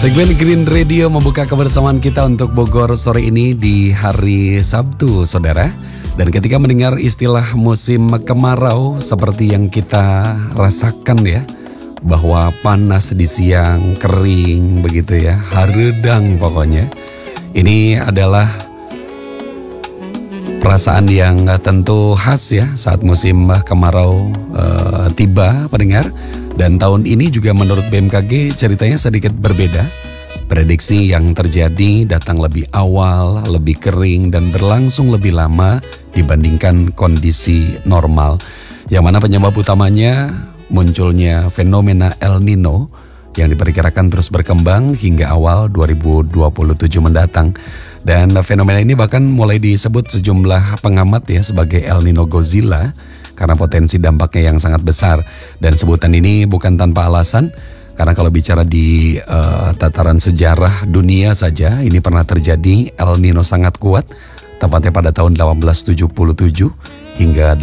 Segmen Green Radio membuka kebersamaan kita untuk Bogor sore ini di hari Sabtu, saudara. Dan ketika mendengar istilah musim kemarau seperti yang kita rasakan ya, bahwa panas di siang, kering begitu ya, haredang pokoknya. Ini adalah perasaan yang tentu khas ya saat musim kemarau tiba, pendengar. Dan tahun ini juga menurut BMKG ceritanya sedikit berbeda. Prediksi yang terjadi datang lebih awal, lebih kering dan berlangsung lebih lama dibandingkan kondisi normal. Yang mana penyebab utamanya munculnya fenomena El Nino yang diperkirakan terus berkembang hingga awal 2027 mendatang. Dan fenomena ini bahkan mulai disebut sejumlah pengamat ya sebagai El Nino Godzilla karena potensi dampaknya yang sangat besar. Dan sebutan ini bukan tanpa alasan, karena kalau bicara di tataran sejarah dunia saja, ini pernah terjadi El Nino sangat kuat, tepatnya pada tahun 1877 hingga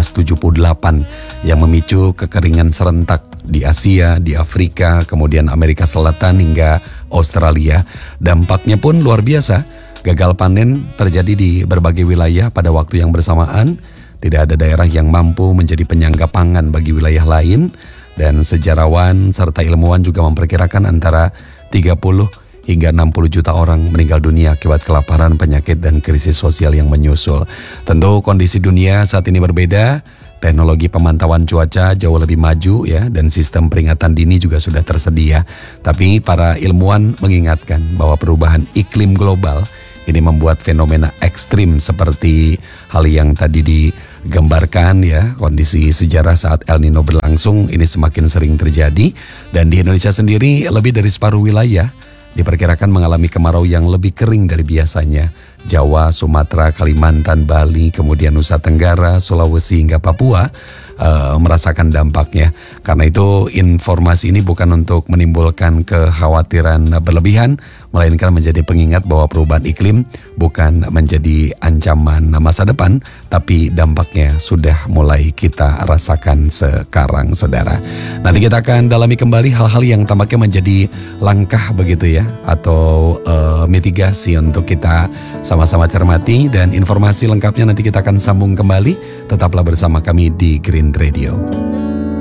1878 yang memicu kekeringan serentak di Asia, di Afrika, kemudian Amerika Selatan hingga Australia. Dampaknya pun luar biasa, gagal panen terjadi di berbagai wilayah pada waktu yang bersamaan. Tidak ada daerah yang mampu menjadi penyangga pangan bagi wilayah lain, dan sejarawan serta ilmuwan juga memperkirakan antara 30 hingga 60 juta orang meninggal dunia akibat kelaparan, penyakit, dan krisis sosial yang menyusul. Tentu kondisi dunia saat ini berbeda, teknologi pemantauan cuaca jauh lebih maju ya, dan sistem peringatan dini juga sudah tersedia. Tapi para ilmuwan mengingatkan bahwa perubahan iklim global ini membuat fenomena ekstrim seperti hal yang tadi digambarkan ya, kondisi sejarah saat El Nino berlangsung ini semakin sering terjadi. Dan di Indonesia sendiri lebih dari separuh wilayah diperkirakan mengalami kemarau yang lebih kering dari biasanya. Jawa, Sumatera, Kalimantan, Bali, kemudian Nusa Tenggara, Sulawesi hingga Papua merasakan dampaknya. Karena itu informasi ini bukan untuk menimbulkan kekhawatiran berlebihan, melainkan menjadi pengingat bahwa perubahan iklim bukan menjadi ancaman masa depan, tapi dampaknya sudah mulai kita rasakan sekarang, saudara. Nanti kita akan dalami kembali hal-hal yang tampaknya menjadi langkah begitu ya, atau mitigasi untuk kita sama-sama cermati. Dan informasi lengkapnya nanti kita akan sambung kembali. Tetaplah bersama kami di Green Radio.